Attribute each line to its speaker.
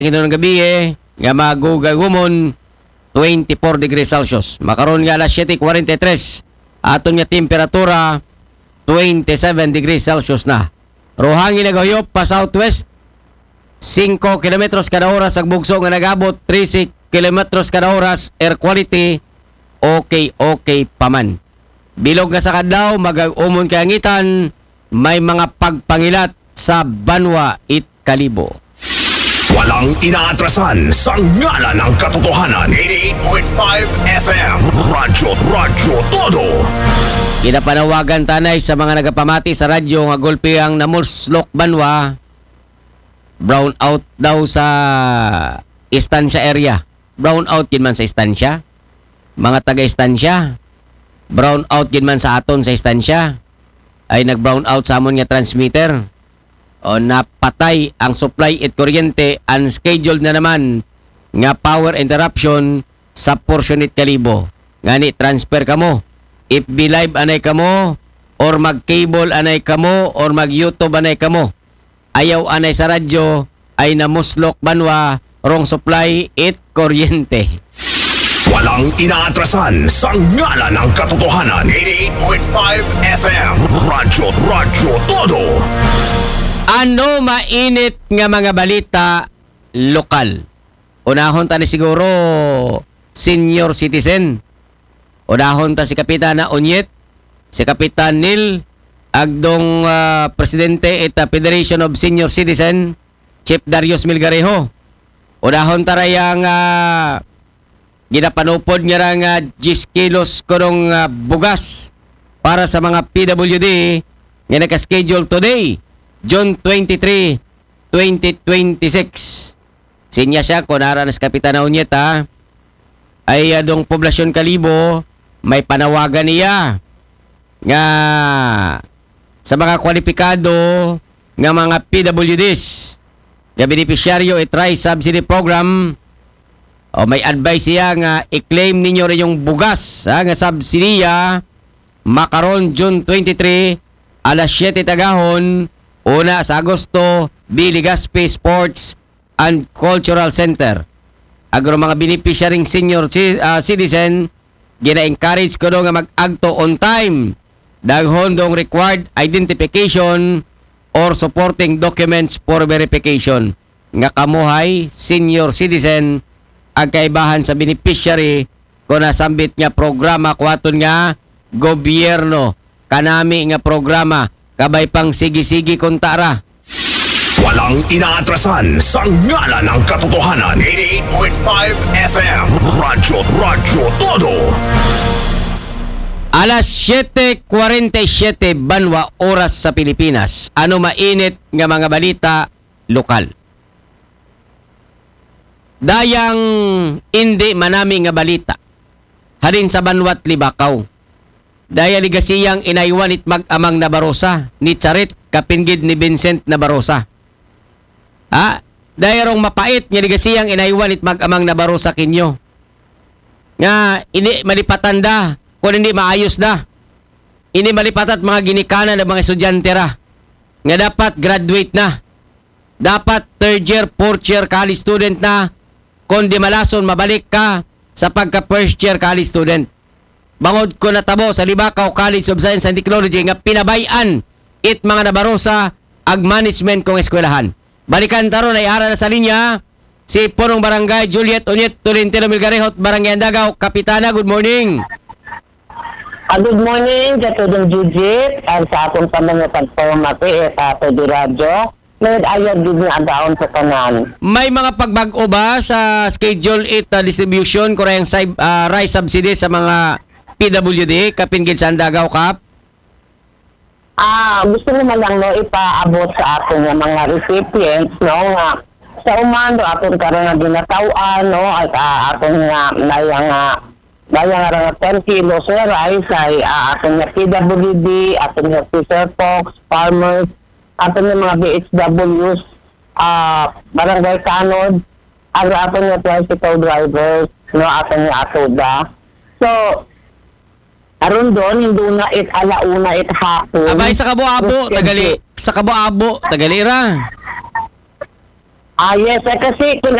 Speaker 1: ito ng gabi nga magugagumon 24 degrees Celsius. Makaroon nga alas 7:43. Aton nga temperatura 27 degrees Celsius na. Ruhangin nagahuyop pa southwest 5 kilometros kada oras ang bugso nga nagabot 13 kilometros kada oras. Air quality okay paman. Bilog nga sa kadlaw mag-umon kayangitan may mga pagpangilat sa Banwa it Kalibo.
Speaker 2: Walang inaatrasan sa ngalan ng katotohanan. 88.5 FM Radyo Todo.
Speaker 1: Kinapanawagan tanay sa mga nagapamati sa radyo nga gulpi ang namulslok Banwa. Brown out daw sa istansya area. Brown out kin man sa istansya. Mga taga-istansya. Brown out kin man sa aton sa istansya. Ay nag-brown out sa amon nga transmitter. O napatay ang supply at kuryente, unscheduled na naman nga power interruption sa portion it Kalibo. Ngani transfer kamo. If be live anay kamo or mag-cable anay kamo or mag-YouTube anay kamo. Ayaw anay sa radyo ay namuslok Banwa rong supply it kuryente.
Speaker 2: Walang inaatrasan sa ngalan ng katotohanan. 88.5 FM Radyo Todo.
Speaker 1: Ano mainit nga mga balita lokal? Unahon ta ni siguro senior citizen. Unahon ta si Kapitana Onyet, si Kapitan Nil, agdong presidente at Federation of Senior Citizen, Chief Darius Milgarejo. Unahon ta rayang ginapanupod nga nga 10 kilos kurong bugas para sa mga PWD nga naka-schedule today. June 23, 2026. Sinya siya, kunara na si Kapitana Onyeta, ay adong poblasyon Kalibo, may panawagan niya nga sa mga kwalipikado nga mga PWDs nga beneficiaryo at rice subsidy program o may advice siya nga i-claim ninyo rin yung bugas nga subsidiya makaron June 23 alas 7 tagahon. Una sa Agosto, Biligaspi Sports and Cultural Center. Agro mga beneficiarying senior citizen, gina-encourage ko nga mag-agto on time. Daghon dong required identification or supporting documents for verification. Nga kamuhay, senior citizen, ang kaibahan sa beneficiary kung nasambit nga programa kuwaton nga gobyerno. Kanami nga programa. Kabay pang sige-sige kuntara.
Speaker 2: Walang inaatrasan sa ngalan ng katotohanan. 88.5 FM Radyo Todo.
Speaker 1: Alas 7:47 Banwa oras sa Pilipinas. Ano mainit nga mga balita lokal? Dayang hindi manami nga balita. Halin sa Banwa't Libakaw. Daya ligasiyang inaywan it mag-amang na Barosa, ni Charit kapinggid ni Vincent na Barosa. Daya rong mapait nga ligasiyang inaywan it mag-amang na Barosa kinyo. Nga, ini malipatan da, kung hindi maayos da. Ini malipatat mga ginikanan ng mga estudyante ra. Nga dapat graduate na. Dapat third year, fourth year college student na. Kung di malason, mabalik ka sa pagka first year college student. Bangod ko natabo sa Libakaw College of Science and Technology nga pinabayan it mga nabarosa ag management kong eskwelahan. Balikan taron ay ara na sa linya si Punong Barangay Juliet Onyet Tolentino Milgarejot, Barangay Andagaw. Kapitana, good morning.
Speaker 3: Good morning, Katudong Judith. At sa akong pamangatag pamati sa Pwede Radio. May ayag din nga daon sa kanan.
Speaker 1: May mga pagbag-o ba sa schedule it distribution kurang rice subsidy sa mga PWD, kapinggid sa Andagaw, Kap?
Speaker 3: Gusto naman lang ipaabot sa ating mga recipients, nga sa umando atong karon nga ginatawaan, at atong nga dayang nga 10 kilos nga rice ay atong nga PWD, atong nga Fisher Folks, farmers, atong nga mga BHWs, barangay kanod, atong nga tricycle drivers, atong nga atoda. So, aron doon, hindi na alauna hapon.
Speaker 1: Abay, sa Kabuabo, tagali ra.
Speaker 3: Yes, kasi kung